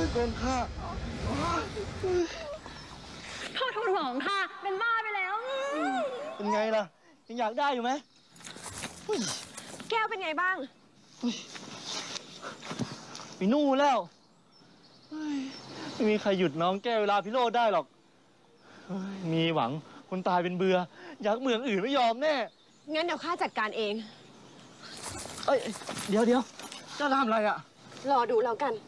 เป็นข้าพ่อทูลหัวของข้าเป็นบ้าไปแล้วเป็นไงล่ะยังอยากได้อยู่ไหมแก้วเป็นไงบ้างไปนู่นแล้วไม่มีใครหยุดน้องแก้วเวลาพิโรธได้หรอกมีหวังคนตายเป็นเบื่ออยากเมืองอื่นไม่ยอมแน่งั้นเดี๋ยวข้าจัดการเองเอ้ยเดี๋ยวเจ้าทำอะไรอ่ะรอดูแล้วกัน